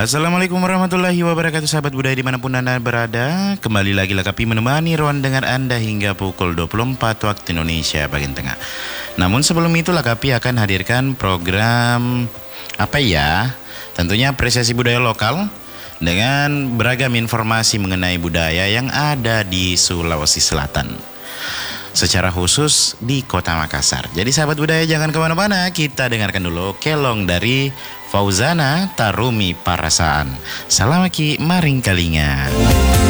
Assalamualaikum warahmatullahi wabarakatuh, sahabat budaya dimanapun Anda berada. Kembali lagi Lakapi menemani ruang dengar Anda hingga pukul 24 waktu Indonesia bagian tengah. Namun sebelum itu Lakapi akan hadirkan program tentunya apresiasi budaya lokal dengan beragam informasi mengenai budaya yang ada di Sulawesi Selatan, secara khusus di Kota Makassar. Jadi sahabat budaya jangan kemana-mana, kita dengarkan dulu kelong dari Fauzana Tarumi Parasaan. Salamaki maring kalinga.